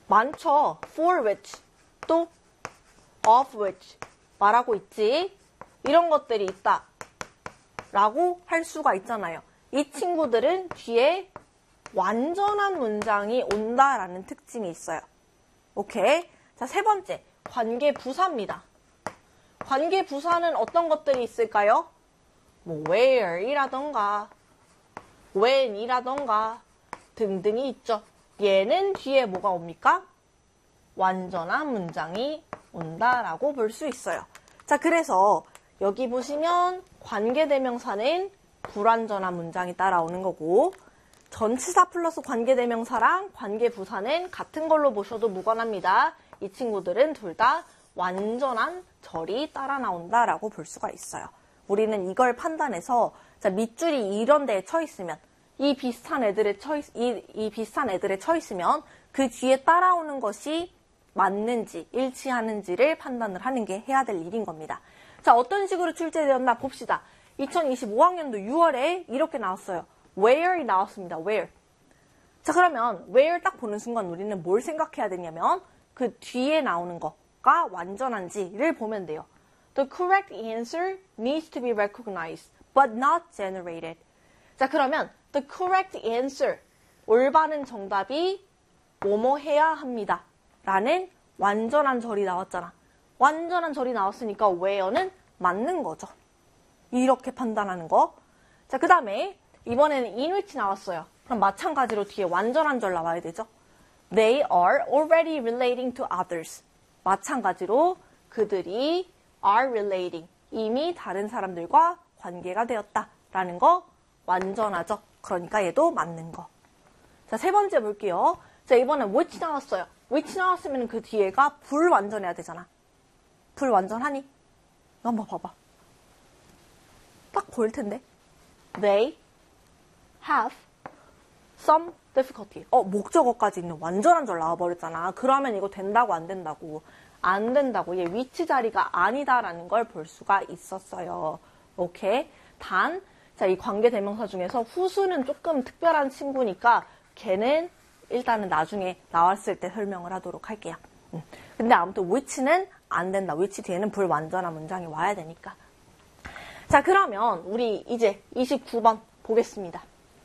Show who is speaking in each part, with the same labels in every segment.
Speaker 1: 많죠. for which, 또 of which 말하고 있지. 이런 것들이 있다 라고 할 수가 있잖아요. 이 친구들은 뒤에 완전한 문장이 온다라는 특징이 있어요. 오케이. 자, 세 번째, 관계부사입니다. 관계부사는 어떤 것들이 있을까요? 뭐 where이라던가 when이라던가 등등이 있죠. 얘는 뒤에 뭐가 옵니까? 완전한 문장이 온다라고 볼 수 있어요. 자, 그래서 여기 보시면 관계대명사는 불완전한 문장이 따라오는 거고, 전치사 플러스 관계대명사랑 관계부사는 같은 걸로 보셔도 무관합니다. 이 친구들은 둘 다 완전한 절이 따라 나온다라고 볼 수가 있어요. 우리는 이걸 판단해서, 자, 밑줄이 이런 데에 쳐 있으면, 이 비슷한 애들에 쳐 있으면 그 뒤에 따라오는 것이 맞는지 일치하는지를 판단을 하는 게 해야 될 일인 겁니다. 자, 어떤 식으로 출제되었나 봅시다. 2025학년도 6월에 이렇게 나왔어요. where이 나왔습니다. where. 자, 그러면 where 딱 보는 순간 우리는 뭘 생각해야 되냐면 그 뒤에 나오는 거가 완전한지를 보면 돼요. The correct answer needs to be recognized, but not generated. 자, 그러면 the correct answer, 올바른 정답이 뭐뭐 해야 합니다 라는 완전한 절이 나왔잖아. 완전한 절이 나왔으니까 where는 맞는 거죠. 이렇게 판단하는 거. 자, 그 다음에 이번에는 in which 나왔어요. 그럼 마찬가지로 뒤에 완전한 절 나와야 되죠. They are already relating to others. 마찬가지로 그들이 are relating, 이미 다른 사람들과 관계가 되었다라는 거 완전하죠. 그러니까 얘도 맞는 거. 자, 세 번째 볼게요. 자, 이번엔 which 나왔어요. which 나왔으면 그 뒤에가 불완전해야 되잖아. 불완전하니? 이거 한번 봐봐. 딱 보일 텐데. They have some difficulty. 목적어까지 있는 완전한 절 나와버렸잖아. 그러면 이거 된다고 안 된다고. 안 된다고. 얘 위치 자리가 아니다라는 걸 볼 수가 있었어요. 오케이. 단, 자, 이 관계대명사 중에서 후수는 조금 특별한 친구니까 걔는 일단은 나중에 나왔을 때 설명을 하도록 할게요. 근데 아무튼 which는 안 된다. which 뒤에는 불완전한 문장이 와야 되니까. 자, 그러면 우리 이제 29번 보겠습니다.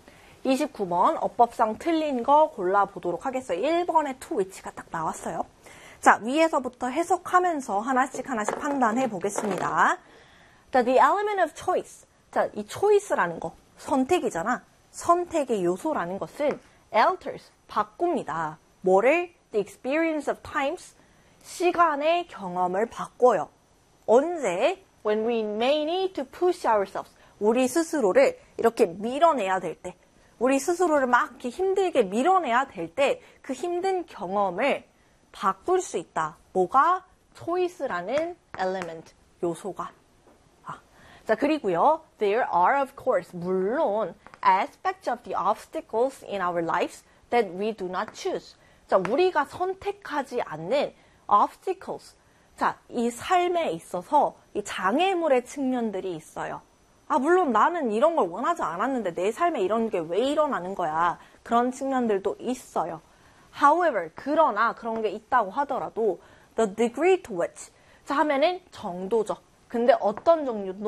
Speaker 1: 29번 어법상 틀린 거 골라보도록 하겠어요. 1번에 to which가 딱 나왔어요. 자, 위에서부터 해석하면서 하나씩 판단해 보겠습니다. 자, the element of choice. 자, 이 choice라는 거, 선택이잖아. 선택의 요소라는 것은 alters, 바꿉니다. 뭐를? The experience of times, 시간의 경험을 바꿔요. 언제? When we may need to push ourselves. 우리 스스로를 이렇게 밀어내야 될 때, 우리 스스로를 막 이렇게 힘들게 밀어내야 될 때 그 힘든 경험을 바꿀 수 있다. 뭐가? choice라는 element, 요소가. 자, 그리고요. There are of course, 물론 aspects of the obstacles in our lives that we do not choose. 자, 우리가 선택하지 않는 obstacles. 자, 이 삶에 있어서 이 장애물의 측면들이 있어요. 물론 나는 이런 걸 원하지 않았는데 내 삶에 이런 게 왜 일어나는 거야. 그런 측면들도 있어요. However, 그러나 그런 게 있다고 하더라도 the degree to which. 자, 하면은 정도죠. 근데 어떤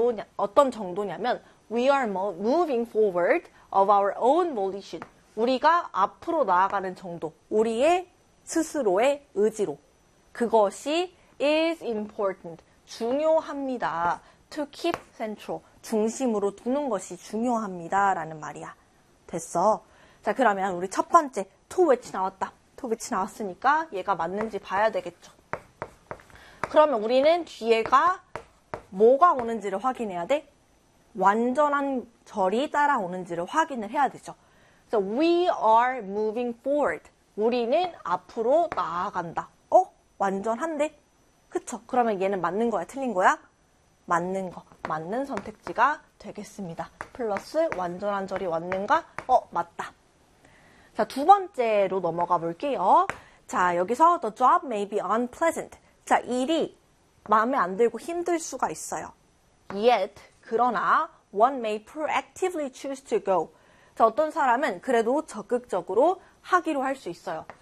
Speaker 1: 정도냐면 we are moving forward of our own volition. 우리가 앞으로 나아가는 정도. 우리의 스스로의 의지로. 그것이 is important. 중요합니다. To keep central. 중심으로 두는 것이 중요합니다. 라는 말이야. 됐어. 자, 그러면 우리 첫 번째 to which 나왔다. to which 나왔으니까 얘가 맞는지 봐야 되겠죠. 그러면 우리는 뒤에가 뭐가 오는지를 확인해야 돼? 완전한 절이 따라오는지를 확인을 해야 되죠. So we are moving forward. 우리는 앞으로 나아간다. 완전한데? 그쵸? 그러면 얘는 맞는 거야? 틀린 거야? 맞는 거. 맞는 선택지가 되겠습니다. 플러스 완전한 절이 왔는가? 맞다. 자, 두 번째로 넘어가 볼게요. 자, 여기서 the job may be unpleasant. 자, 일이 마음에 안 들고 힘들 수가 있어요. Yet, 그러나 one may proactively choose to go. 자, 어떤 사람은 그래도 적극적으로 하기로 할 수 있어요.